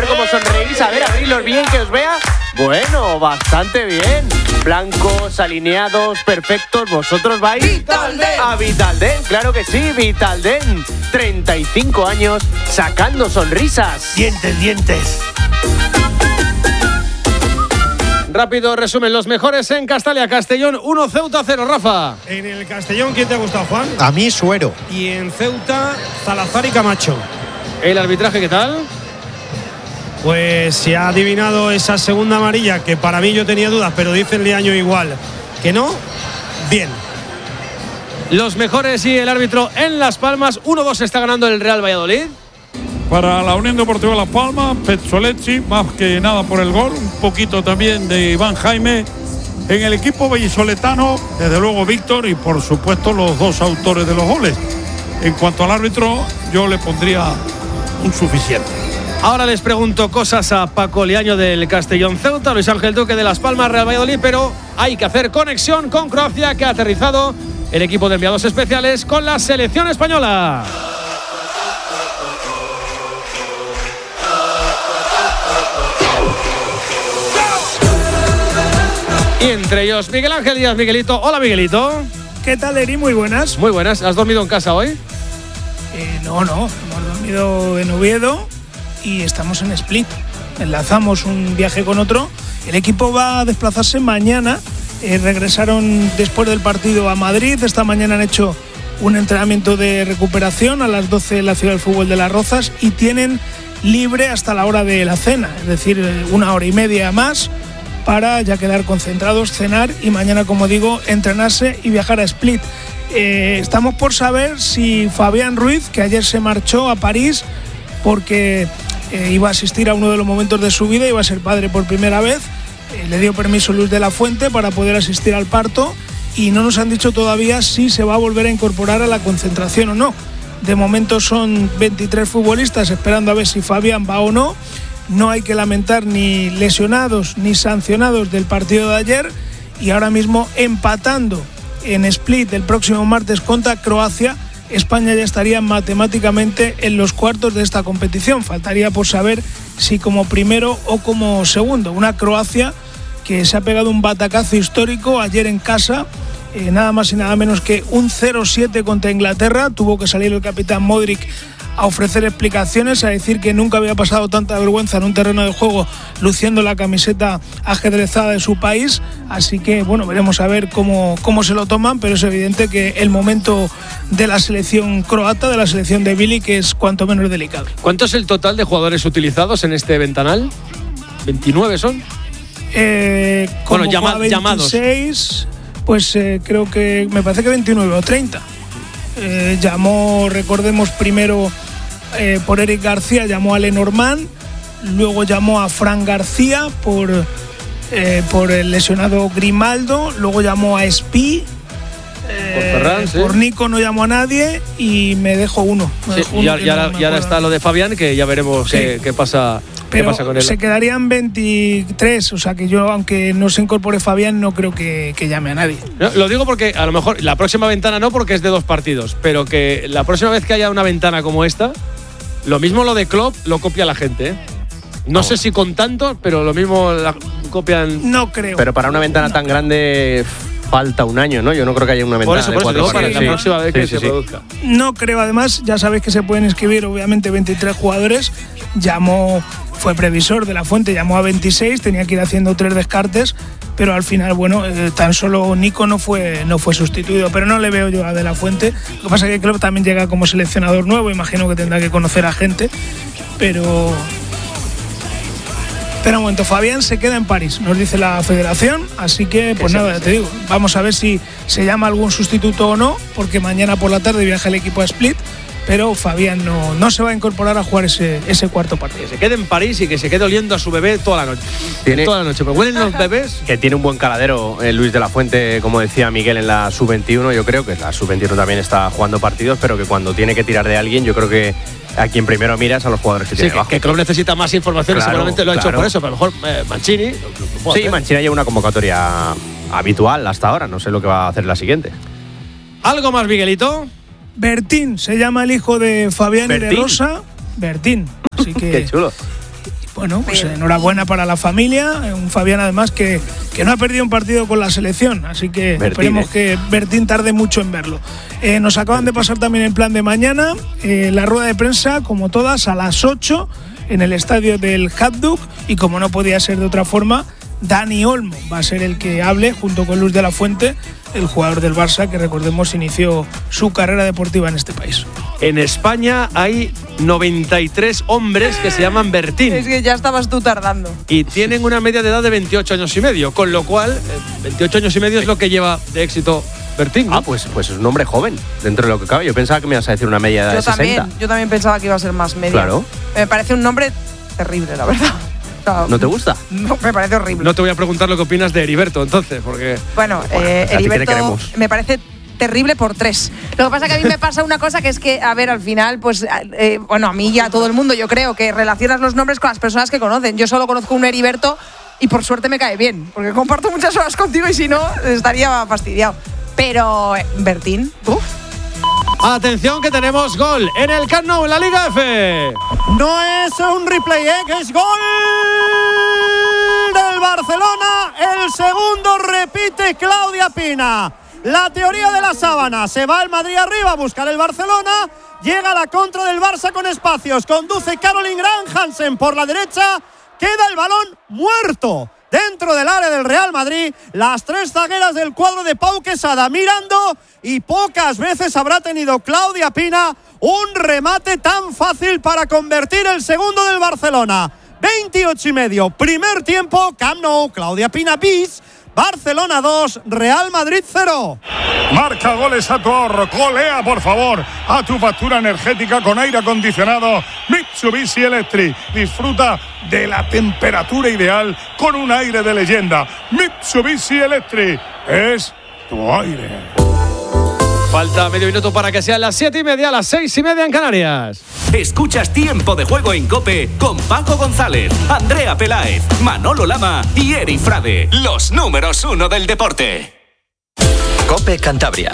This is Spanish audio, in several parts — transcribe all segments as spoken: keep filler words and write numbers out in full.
ver cómo sonreís, a ver, abrirlos bien, que os vea. Bueno, bastante bien. Blancos, alineados, perfectos. Vosotros vais Vitalden. a Vitalden. Claro que sí, Vitalden. treinta y cinco años sacando sonrisas. Dientes, dientes. Rápido resumen, los mejores en Castalia, Castellón uno, Ceuta cero, Rafa. En el Castellón, ¿quién te ha gustado, Juan? A mí, Suero. Y en Ceuta, Salazar y Camacho. ¿El arbitraje qué tal? Pues se ha adivinado esa segunda amarilla, que para mí yo tenía dudas, pero dice el Leaño igual que no. Bien. Los mejores y el árbitro en Las Palmas, uno dos está ganando el Real Valladolid. Para la Unión Deportiva Las Palmas, Pezzolecci, más que nada por el gol, un poquito también de Iván Jaime. En el equipo vallisoletano, desde luego Víctor y por supuesto los dos autores de los goles. En cuanto al árbitro, yo le pondría un suficiente. Ahora les pregunto cosas a Paco Liaño del Castellón Ceuta, Luis Ángel Duque de Las Palmas, Real Valladolid, pero hay que hacer conexión con Croacia, que ha aterrizado el equipo de enviados especiales con la selección española. Y entre ellos Miguel Ángel Díaz, Miguelito. Hola, Miguelito. ¿Qué tal, Eri? Muy buenas. Muy buenas. ¿Has dormido en casa hoy? Eh, no, no. Hemos dormido en Oviedo y estamos en Split. Enlazamos un viaje con otro. El equipo va a desplazarse mañana. Eh, regresaron después del partido a Madrid. Esta mañana han hecho un entrenamiento de recuperación a las doce en la Ciudad del Fútbol de Las Rozas y tienen libre hasta la hora de la cena, es decir, una hora y media más para ya quedar concentrados, cenar y mañana, como digo, entrenarse y viajar a Split. Eh, estamos por saber si Fabián Ruiz, que ayer se marchó a París porque eh, iba a asistir a uno de los momentos de su vida, iba a ser padre por primera vez, eh, le dio permiso Luis de la Fuente para poder asistir al parto y no nos han dicho todavía si se va a volver a incorporar a la concentración o no. De momento son veintitrés futbolistas esperando a ver si Fabián va o no. No hay que lamentar ni lesionados ni sancionados del partido de ayer y ahora mismo empatando en Split el próximo martes contra Croacia, España ya estaría matemáticamente en los cuartos de esta competición. Faltaría por saber si como primero o como segundo. Una Croacia que se ha pegado un batacazo histórico ayer en casa, eh, nada más y nada menos que un cero siete contra Inglaterra. Tuvo que salir el capitán Modric a ofrecer explicaciones, a decir que nunca había pasado tanta vergüenza en un terreno de juego luciendo la camiseta ajedrezada de su país, así que bueno, veremos a ver cómo, cómo se lo toman, pero es evidente que el momento de la selección croata, de la selección de Bilić, que es cuanto menos delicado. ¿Cuánto es el total de jugadores utilizados en este ventanal? ¿veintinueve son? Eh, como bueno, llama, veintiséis, llamados. Pues eh, creo que, me parece que veintinueve o treinta. Eh, llamó, recordemos, primero eh, por Eric García, llamó a Lenormand, luego llamó a Fran García por, eh, por el lesionado Grimaldo, luego llamó a Espí, eh, por, Ferran, sí. por Nico no llamó a nadie y me dejo uno. Me Sí, dejo y uno ahora, que y ahora- no me y ahora acuerdo. está lo de Fabián, que ya veremos Sí. qué, qué pasa. ¿Qué Pero pasa con él? se quedarían veintitrés, o sea que yo, aunque no se incorpore Fabián, no creo que, que llame a nadie. No, lo digo porque a lo mejor la próxima ventana no, porque es de dos partidos, pero que la próxima vez que haya una ventana como esta, lo mismo lo de Klopp lo copia la gente, ¿eh? No Oh. sé si con tanto, pero lo mismo la copian. No creo. Pero para una ventana tan grande falta un año, ¿no? Yo no creo que haya una ventana Por eso, de por eso cuatro digo, para partidos. la Sí. próxima vez que Sí, se sí, sí. produzca. No creo, además, ya sabéis que se pueden inscribir obviamente veintitrés jugadores. Llamó, fue previsor de la Fuente, llamó a veintiséis, tenía que ir haciendo tres descartes, pero al final, bueno, eh, tan solo Nico no fue, no fue sustituido, pero no le veo yo a De la Fuente. Lo que pasa es que Klopp también llega como seleccionador nuevo, imagino que tendrá que conocer a gente, pero... Pero un momento, Fabián se queda en París, nos dice la federación, así que pues nada, te digo, vamos a ver si se llama algún sustituto o no, porque mañana por la tarde viaja el equipo a Split, pero Fabián no, no se va a incorporar a jugar ese, ese cuarto partido. Que se quede en París y que se quede oliendo a su bebé toda la noche. Tiene- Toda la noche. ¿Me huelen los bebés? Que tiene un buen caladero eh, Luis de la Fuente, como decía Miguel, en la sub veintiuno. Yo creo que la sub veintiuno también está jugando partidos, pero que cuando tiene que tirar de alguien, yo creo que a quien primero miras a los jugadores que Sí, tiene que, abajo. que Klopp necesita más información y Claro, seguramente lo ha hecho claro. por eso, pero a lo mejor eh, Mancini. lo- lo puede Sí, hacer. Mancini lleva una convocatoria habitual hasta ahora. No sé lo que va a hacer la siguiente. ¿Algo más, Miguelito? Bertín se llama el hijo de Fabián y de ¿Bertín? Rosa. Bertín. Así que Qué chulo. Bueno, pues enhorabuena para la familia, un Fabián además que, que no ha perdido un partido con la selección, así que Bertín, esperemos eh. que Bertín tarde mucho en verlo. Eh, nos acaban de pasar también el plan de mañana, eh, la rueda de prensa, como todas, a las ocho en el estadio del Hajduk, y como no podía ser de otra forma, Dani Olmo va a ser el que hable junto con Luis de la Fuente, el jugador del Barça que, recordemos, inició su carrera deportiva en este país. En España hay noventa y tres hombres que se llaman Bertín. Es que ya estabas tú tardando. Y tienen una media de edad de veintiocho años y medio, con lo cual veintiocho años y medio es lo que lleva de éxito Bertín, ¿no? Ah, pues, pues es un hombre joven, dentro de lo que cabe. Yo pensaba que me ibas a decir una media de yo sesenta. También, yo también pensaba que iba a ser más media. Claro. Me parece un nombre terrible, la verdad. ¿No te gusta? No, me parece horrible. No te voy a preguntar lo que opinas de Heriberto, entonces, porque… Bueno, bueno eh, Heriberto me parece terrible por tres. Lo que pasa es que a mí me pasa una cosa que es que, a ver, al final, pues, eh, bueno, a mí y a todo el mundo, yo creo que relacionas los nombres con las personas que conocen. Yo solo conozco un Heriberto y por suerte me cae bien, porque comparto muchas horas contigo y si no, estaría fastidiado. Pero, eh, Bertín, uff. Atención que tenemos gol en el Camp Nou, en la Liga F. No es un replay, ¿eh? Que es gol del Barcelona. El segundo repite Claudia Pina. La teoría de la sábana. Se va el Madrid arriba a buscar el Barcelona. Llega la contra del Barça con espacios. Conduce Caroline Graham Hansen por la derecha. Queda el balón muerto dentro del área del Real Madrid. Las tres zagueras del cuadro de Pau Quesada mirando, y pocas veces habrá tenido Claudia Pina un remate tan fácil para convertir el segundo del Barcelona. veintiocho y medio, primer tiempo, Camp Nou, Claudia Pina bis, Barcelona dos, Real Madrid cero. Marca goles a tu ahorro, golea por favor a tu factura energética con aire acondicionado Mitsubishi Electric. Disfruta de la temperatura ideal con un aire de leyenda. Mitsubishi Electric es tu aire. Falta medio minuto para que sean las siete y media, las seis y media en Canarias. Escuchas Tiempo de Juego en COPE con Paco González, Andrea Peláez, Manolo Lama y Eri Frade, los números uno del deporte. COPE Cantabria.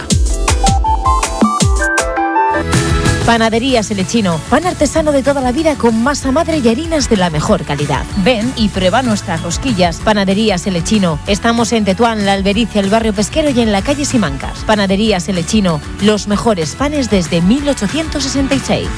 Panaderías El Lechino, pan artesano de toda la vida con masa madre y harinas de la mejor calidad. Ven y prueba nuestras rosquillas. Panaderías El Lechino. Estamos en Tetuán, La Albericia, el barrio pesquero y en la calle Simancas. Panaderías El Lechino, los mejores panes desde mil ochocientos sesenta y seis.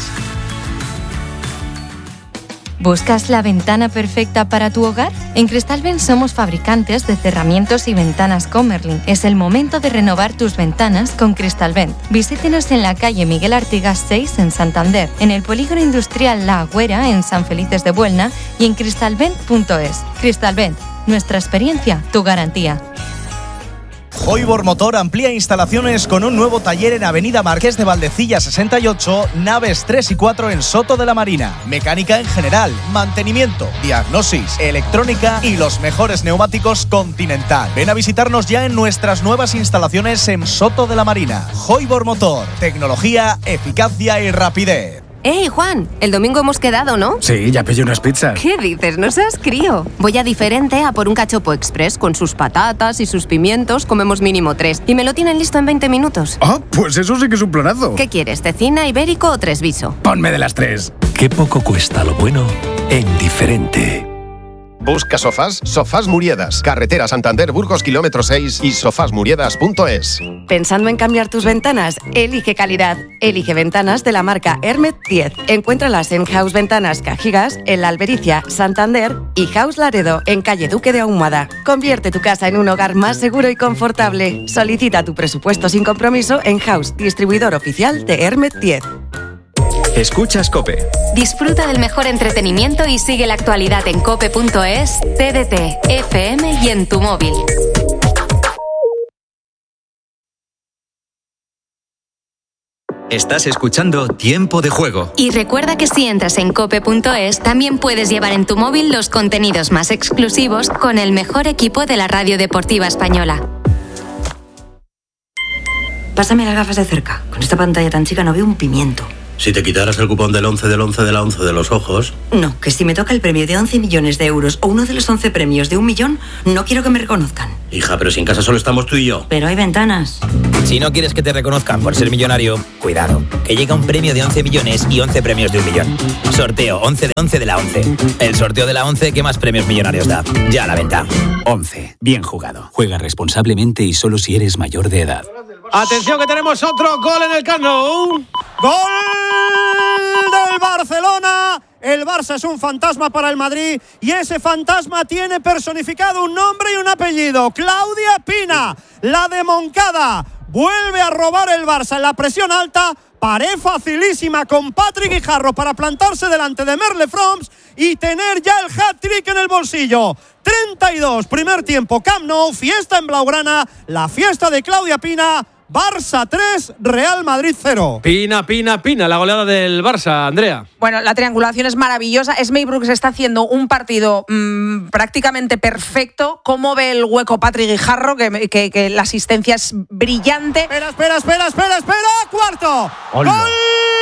¿Buscas la ventana perfecta para tu hogar? En Cristalvent somos fabricantes de cerramientos y ventanas Comerlin. Es el momento de renovar tus ventanas con Cristalvent. Visítenos en la calle Miguel Artigas seis en Santander, en el polígono industrial La Agüera en San Felices de Buelna y en cristalvent punto es. Cristalvent, nuestra experiencia, tu garantía. Hoibor Motor amplía instalaciones con un nuevo taller en Avenida Marqués de Valdecilla sesenta y ocho, naves tres y cuatro en Soto de la Marina. Mecánica en general, mantenimiento, diagnosis, electrónica y los mejores neumáticos Continental. Ven a visitarnos ya en nuestras nuevas instalaciones en Soto de la Marina. Hoibor Motor, tecnología, eficacia y rapidez. ¡Hey, Juan! El domingo hemos quedado, ¿no? Sí, ya pillé unas pizzas. ¿Qué dices? No seas crío. Voy a Diferente a por un cachopo express con sus patatas y sus pimientos. Comemos mínimo tres. Y me lo tienen listo en veinte minutos. Ah, pues eso sí que es un planazo. ¿Qué quieres? ¿Cecina, ibérico o tresviso? Ponme de las tres. Qué poco cuesta lo bueno en Diferente. Busca sofás, Sofás Muriedas, carretera Santander Burgos kilómetro seis y sofás muriedas punto es. ¿Pensando en cambiar tus ventanas? Elige calidad. Elige ventanas de la marca Hermet diez. Encuéntralas en House Ventanas Cajigas, en La Albericia, Santander y House Laredo, en calle Duque de Ahumada. Convierte tu casa en un hogar más seguro y confortable. Solicita tu presupuesto sin compromiso en House, distribuidor oficial de Hermet diez. Escuchas COPE. Disfruta del mejor entretenimiento y sigue la actualidad en cope punto es, T D T, F M y en tu móvil. Estás escuchando Tiempo de Juego. Y recuerda que si entras en cope punto es, también puedes llevar en tu móvil los contenidos más exclusivos con el mejor equipo de la radio deportiva española. Pásame las gafas de cerca. Con esta pantalla tan chica no veo un pimiento. Si te quitaras el cupón del once del once de la once de los ojos... No, que si me toca el premio de once millones de euros o uno de los once premios de un millón, no quiero que me reconozcan. Hija, pero si en casa solo estamos tú y yo. Pero hay ventanas. Si no quieres que te reconozcan por ser millonario, cuidado, que llega un premio de once millones y once premios de un millón. Sorteo once de once de la once. El sorteo de la once que más premios millonarios da. Ya a la venta. once. Bien jugado. Juega responsablemente y solo si eres mayor de edad. Atención que tenemos otro gol en el Camp Nou. ¡Gol del Barcelona! El Barça es un fantasma para el Madrid y ese fantasma tiene personificado un nombre y un apellido. Claudia Pina, la de Moncada. Vuelve a robar el Barça en la presión alta. Pared facilísima con Patrick Guijarro para plantarse delante de Merle Froms y tener ya el hat-trick en el bolsillo. treinta y dos, primer tiempo, Camp Nou, fiesta en Blaugrana, la fiesta de Claudia Pina. Barça tres, Real Madrid cero. Pina, Pina, Pina, la goleada del Barça, Andrea. Bueno, la triangulación es maravillosa. Esmey Brooks está haciendo un partido mmm, prácticamente perfecto. ¿Cómo ve el hueco Patrick Guijarro? Que, que, que la asistencia es brillante. Espera, espera, espera, espera, espera. Cuarto. Hola. ¡Gol!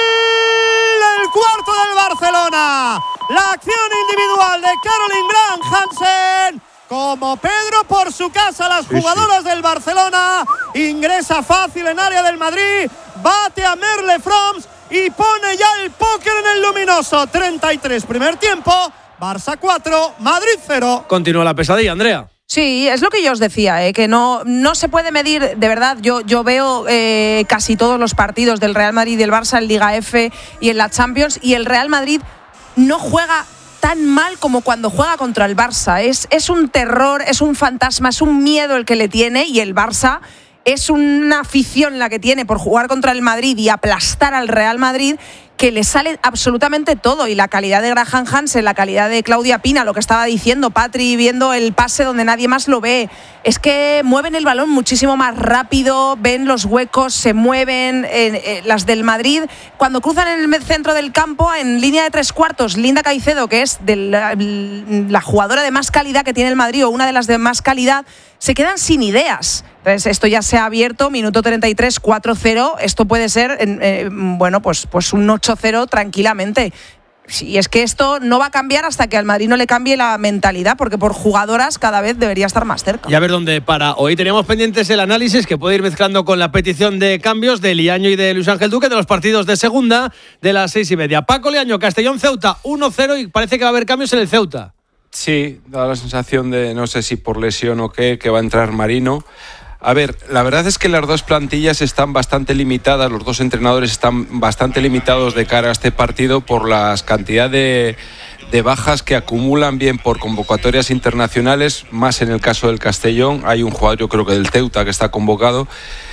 El cuarto del Barcelona. La acción individual de Caroline Graham Hansen. Como Pedro por su casa, las jugadoras sí, sí. del Barcelona. Ingresa fácil en área del Madrid. Bate a Merle Froms y pone ya el póker en el luminoso. treinta y tres, primer tiempo. Barça cuatro, Madrid cero. Continúa la pesadilla, Andrea. Sí, es lo que yo os decía, ¿eh? que no, no se puede medir, de verdad, yo, yo veo eh, casi todos los partidos del Real Madrid y del Barça en Liga F y en la Champions, y el Real Madrid no juega tan mal como cuando juega contra el Barça. Es, es un terror, es un fantasma, es un miedo el que le tiene, y el Barça es una afición la que tiene por jugar contra el Madrid y aplastar al Real Madrid, que le sale absolutamente todo. Y la calidad de Graham Hansen, la calidad de Claudia Pina, lo que estaba diciendo Patri, viendo el pase donde nadie más lo ve, es que mueven el balón muchísimo más rápido, ven los huecos, se mueven. Eh, eh, las del Madrid, cuando cruzan en el centro del campo, en línea de tres cuartos, Linda Caicedo, que es de la, la jugadora de más calidad que tiene el Madrid, o una de las de más calidad, se quedan sin ideas. Entonces esto ya se ha abierto, minuto treinta y tres, cuatro cero, esto puede ser, eh, bueno, pues, pues un ocho cero tranquilamente. Y es que esto no va a cambiar hasta que al Madrid no le cambie la mentalidad, porque por jugadoras cada vez debería estar más cerca. Y a ver dónde para. Hoy teníamos pendientes el análisis que puede ir mezclando con la petición de cambios de Liaño y de Luis Ángel Duque de los partidos de segunda de las seis y media. Paco Liaño, Castellón Ceuta, uno cero, y parece que va a haber cambios en el Ceuta. Sí, da la sensación de, no sé si por lesión o qué, que va a entrar Marino. A ver, la verdad es que las dos plantillas están bastante limitadas, los dos entrenadores están bastante limitados de cara a este partido por las cantidad de, de bajas que acumulan, bien por convocatorias internacionales, más en el caso del Castellón. Hay un jugador, yo creo que del Ceuta, que está convocado.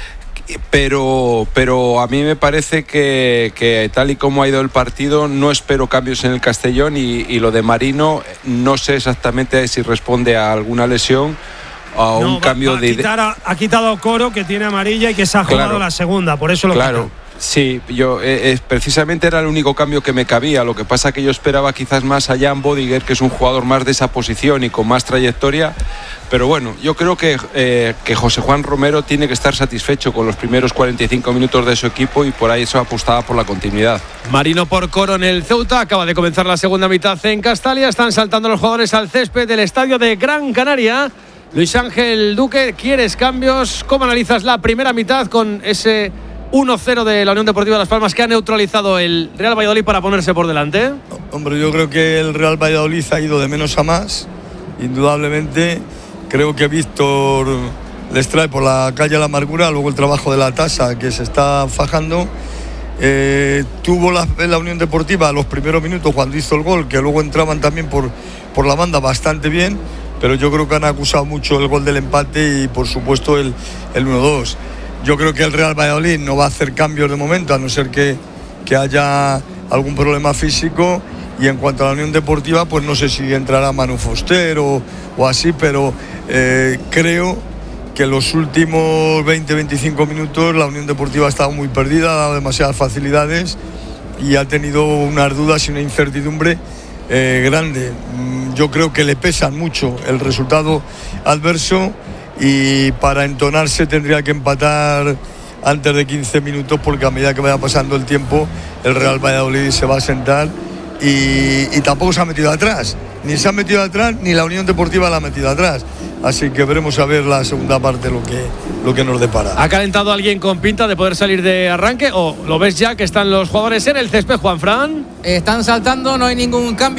Pero, pero a mí me parece que, que tal y como ha ido el partido, no espero cambios en el Castellón, y, y lo de Marino no sé exactamente si responde a alguna lesión o a no, un va, cambio va a de... Quitar a, ha quitado Coro, que tiene amarilla y que se ha jugado Claro. la segunda, por eso lo Claro. quito. Sí, yo eh, eh, precisamente era el único cambio que me cabía. Lo que pasa que yo esperaba quizás más a Jan Bodiger, que es un jugador más de esa posición y con más trayectoria. Pero bueno, yo creo que, eh, que José Juan Romero tiene que estar satisfecho con los primeros cuarenta y cinco minutos de su equipo, y por ahí eso apostaba por la continuidad. Marino por Coro en el Ceuta. Acaba de comenzar la segunda mitad en Castalia. Están saltando los jugadores al césped del estadio de Gran Canaria. Luis Ángel Duque, ¿quieres cambios? ¿Cómo analizas la primera mitad con ese uno cero de la Unión Deportiva Las Palmas, que ha neutralizado el Real Valladolid para ponerse por delante? Hombre, yo creo que el Real Valladolid ha ido de menos a más, indudablemente. Creo que Víctor les trae por la calle a la amargura, luego el trabajo de la tasa, que se está fajando. Eh, tuvo la, la Unión Deportiva los primeros minutos cuando hizo el gol, que luego entraban también por, por la banda bastante bien, pero yo creo que han acusado mucho el gol del empate y por supuesto el, el uno dos. Yo creo que el Real Valladolid no va a hacer cambios de momento, a no ser que, que haya algún problema físico. Y en cuanto a la Unión Deportiva, pues no sé si entrará Manu Foster o, o así, pero eh, creo que en los últimos veinte a veinticinco minutos la Unión Deportiva ha estado muy perdida, ha dado demasiadas facilidades y ha tenido unas dudas y una incertidumbre eh, grande. Yo creo que le pesan mucho el resultado adverso, y para entonarse tendría que empatar antes de quince minutos, porque a medida que vaya pasando el tiempo, el Real Valladolid se va a sentar y, y tampoco se ha metido atrás. Ni se ha metido atrás, ni la Unión Deportiva la ha metido atrás. Así que veremos a ver la segunda parte lo que, lo que nos depara. ¿Ha calentado alguien con pinta de poder salir de arranque o lo ves ya que están los jugadores en el césped, Juanfran? Están saltando, no hay ningún cambio.